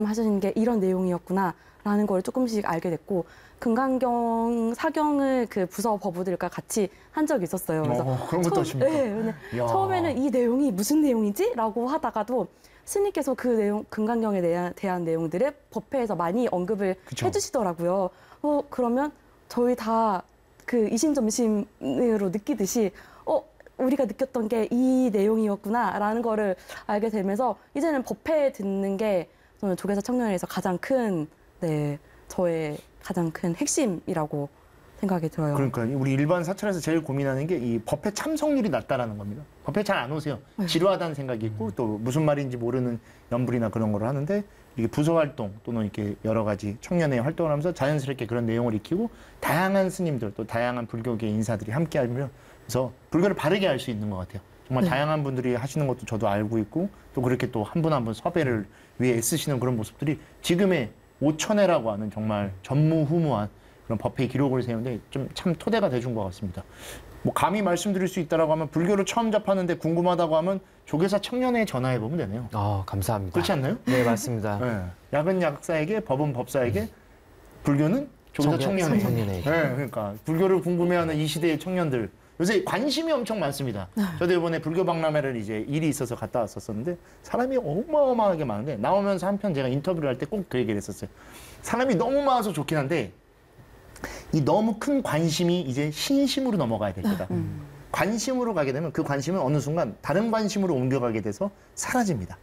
하시는 게 이런 내용이었구나라는 걸 조금씩 알게 됐고 금강경 사경을 그 부서 법우들과 같이 한 적이 있었어요. 그래서 그런 것도 하십니까? 네, 처음에는 이 내용이 무슨 내용이지?라고 하다가도 스님께서 그 내용 금강경에 대한 내용들을 법회에서 많이 언급을 그쵸. 해주시더라고요. 그러면 저희 다 그 이심점심으로 느끼듯이 우리가 느꼈던 게 이 내용이었구나라는 거를 알게 되면서 이제는 법회 듣는 게 저는 조계사 청년회에서 가장 큰 저의 가장 큰 핵심이라고 생각이 들어요. 그러니까 우리 일반 사찰에서 제일 고민하는 게 이 법회 참석률이 낮다라는 겁니다. 법회 잘 안 오세요. 지루하다는 생각이 있고 또 무슨 말인지 모르는 연불이나 그런 걸 하는데 이게 부서 활동 또는 이렇게 여러 가지 청년회 활동을 하면서 자연스럽게 그런 내용을 익히고 다양한 스님들 또 다양한 불교계 인사들이 함께 하면 그래서 불교를 바르게 할 수 있는 것 같아요. 정말 다양한 분들이 하시는 것도 저도 알고 있고 또 그렇게 또 한 분 한 분 섭외를 위해 애쓰시는 그런 모습들이 지금의 오천회라고 하는 정말 전무후무한 그런 법회의 기록을 세우는데 좀 참 토대가 돼준 것 같습니다. 뭐 감히 말씀드릴 수 있다라고 하면 불교를 처음 접하는데 궁금하다고 하면 조계사 청년회에 전화해 보면 되네요. 감사합니다. 그렇지 않나요? 네, 맞습니다. 네. 약은 약사에게 법은 법사에게 불교는 조계사 청년회. 청년회. 네, 그러니까 불교를 궁금해하는 이 시대의 청년들 요새 관심이 엄청 많습니다. 저도 이번에 불교 박람회를 이제 일이 있어서 갔다 왔었는데 사람이 어마어마하게 많은데 나오면서 한편 제가 인터뷰를 할 때 꼭 그 얘기를 했었어요. 사람이 너무 많아서 좋긴 한데 이 너무 큰 관심이 이제 신심으로 넘어가야 될 때다. 관심으로 가게 되면 그 관심은 어느 순간 다른 관심으로 옮겨가게 돼서 사라집니다.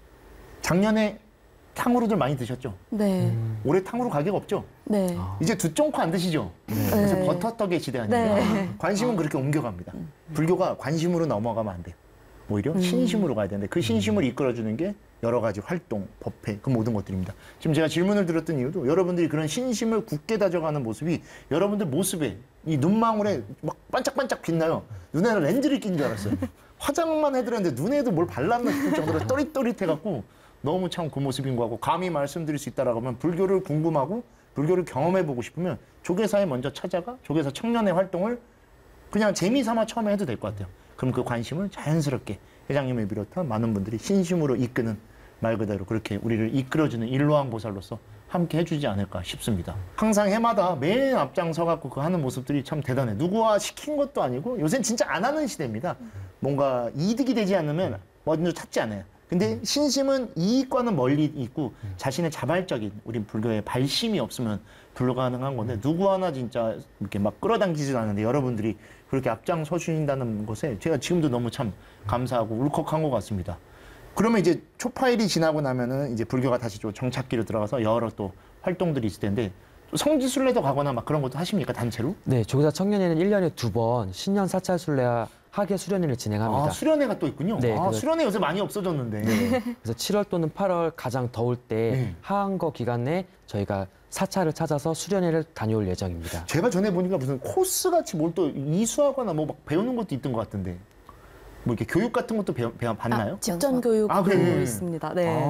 작년에 탕후루들 많이 드셨죠? 네. 올해 탕후루 가격 없죠? 네. 이제 두 쫑코 안 드시죠? 그래서 버터떡의 시대 아닙니까? 네. 관심은 그렇게 옮겨갑니다. 불교가 관심으로 넘어가면 안 돼요. 오히려 신심으로 가야 되는데 그 신심을 이끌어주는 게 여러 가지 활동, 법회, 그 모든 것들입니다. 지금 제가 질문을 드렸던 이유도 여러분들이 그런 신심을 굳게 다져가는 모습이 여러분들 모습에 이 눈망울에 막 반짝반짝 빛나요. 눈에는 렌즈를 낀 줄 알았어요. 화장만 해드렸는데 눈에도 뭘 발랐나 싶을 정도로 또릿또릿해갖고 너무 참 그 모습인 거 같고 감히 말씀드릴 수 있다라고 하면 불교를 궁금하고 불교를 경험해보고 싶으면 조계사에 먼저 찾아가 조계사 청년회 활동을 그냥 재미삼아 처음에 해도 될 것 같아요. 그럼 그 관심을 자연스럽게 회장님을 비롯한 많은 분들이 신심으로 이끄는 말 그대로 그렇게 우리를 이끌어주는 일로왕 보살로서 함께 해주지 않을까 싶습니다. 항상 해마다 맨 앞장서 갖고 그 하는 모습들이 참 대단해. 누구와 시킨 것도 아니고 요새는 진짜 안 하는 시대입니다. 뭔가 이득이 되지 않으면 먼저 찾지 않아요. 근데 신심은 이익과는 멀리 있고 자신의 자발적인 우리 불교의 발심이 없으면 불가능한 건데 누구 하나 진짜 이렇게 막 끌어당기지도 않는데 여러분들이 그렇게 앞장서 주신다는 것에 제가 지금도 너무 참 감사하고 울컥한 것 같습니다. 그러면 이제 초파일이 지나고 나면은 이제 불교가 다시 좀 정착기로 들어가서 여러 또 활동들이 있을 텐데 성지순례도 가거나 막 그런 것도 하십니까 단체로? 네, 조계사 청년회는 1년에 2번 신년 사찰순례와 학예 수련회를 진행합니다. 수련회가 또 있군요. 네, 수련회 요새 많이 없어졌는데. 그래서 7월 또는 8월 가장 더울 때 하한거 기간에 저희가 사찰을 찾아서 수련회를 다녀올 예정입니다. 제가 전에 보니까 무슨 코스 같이 뭘 또 이수하거나 뭐 막 배우는 것도 있던 것 같은데. 뭐 이렇게 교육 같은 것도 받나요? 집전 교육도 그래. 있습니다. 네.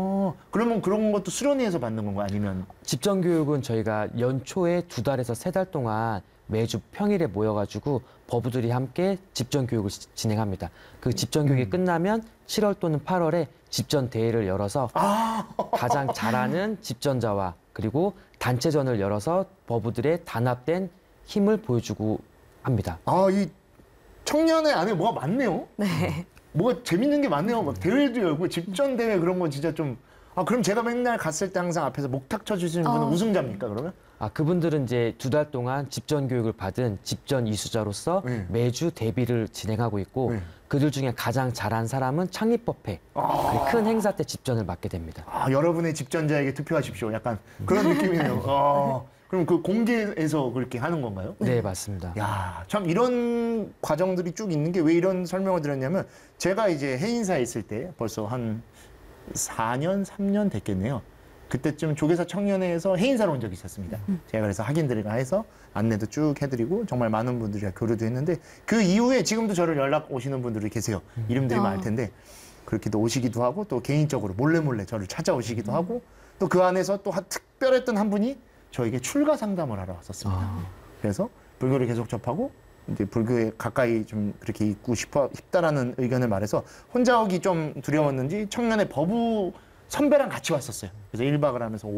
그러면 그런 것도 수련회에서 받는 건가요? 아니면? 집전 교육은 저희가 연초에 2달에서 3달 동안 매주 평일에 모여가지고 법우들이 함께 집전 교육을 진행합니다. 그 집전 교육이 끝나면 7월 또는 8월에 집전 대회를 열어서 가장 잘하는 집전자와 그리고 단체전을 열어서 법우들의 단합된 힘을 보여주고 합니다. 이 청년회 안에 뭐가 많네요. 네. 뭐가 재밌는 게 많네요. 막 대회도 열고 집전 대회 그런 건 진짜 좀. 그럼 제가 맨날 갔을 때 항상 앞에서 목탁 쳐주시는 분은 우승자입니까 그러면? 그분들은 이제 2달 동안 집전 교육을 받은 집전 이수자로서 매주 대비를 진행하고 있고 그들 중에 가장 잘한 사람은 창립법회 큰 행사 때 집전을 맡게 됩니다. 여러분의 집전자에게 투표하십시오. 약간 그런 느낌이네요. 그럼 그 공개해서 그렇게 하는 건가요? 네, 맞습니다. 야, 참 이런 과정들이 쭉 있는 게 왜 이런 설명을 드렸냐면 제가 이제 해인사에 있을 때 벌써 한 4년, 3년 됐겠네요. 그때쯤 조계사 청년회에서 해인사로 온 적이 있었습니다. 제가 그래서 학인들과 해서 안내도 쭉 해드리고 정말 많은 분들이랑 교류도 했는데 그 이후에 지금도 저를 연락 오시는 분들이 계세요. 이름들이 많을 텐데 그렇게도 오시기도 하고 또 개인적으로 몰래 저를 찾아오시기도 하고 또 그 안에서 또 특별했던 한 분이 저에게 출가 상담을 하러 왔었습니다. 그래서 불교를 계속 접하고 이제 불교에 가까이 좀 그렇게 있고 싶다라는 의견을 말해서 혼자 오기 좀 두려웠는지 청년의 법우 선배랑 같이 왔었어요. 그래서 1박을 하면서